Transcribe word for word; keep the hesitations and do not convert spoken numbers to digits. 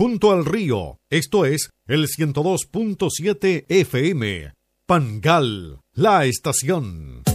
junto al río. Esto es el ciento dos punto siete F M. Pangal, la estación.